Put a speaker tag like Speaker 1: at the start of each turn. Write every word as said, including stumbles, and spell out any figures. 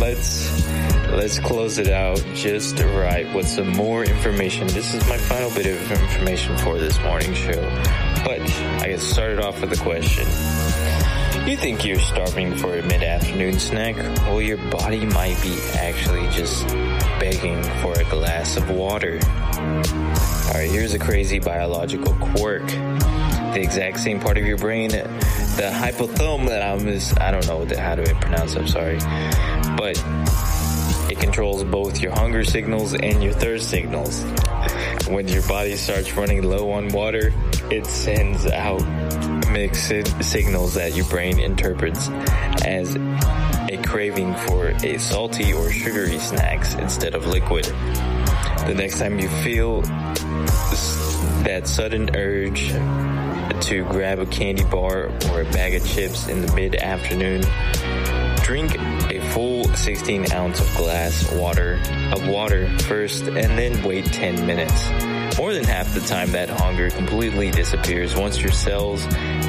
Speaker 1: let's let's close it out just right with some more information. This is my final bit of information for this morning show. But I get started off with a question. You think you're starving for a mid-afternoon snack? Well, your body might be actually just begging for a glass of water. Alright, here's a crazy biological quirk. The exact same part of your brain, the hypothalamus, I don't know how to pronounce it, I'm sorry. But it controls both your hunger signals and your thirst signals. When your body starts running low on water, it sends out mixed signals that your brain interprets as a craving for a salty or sugary snacks instead of liquid. The next time you feel that sudden urge to grab a candy bar or a bag of chips in the mid-afternoon, drink a full sixteen ounce of glass water of water first and then wait ten minutes. More than half the time that hunger completely disappears once your cells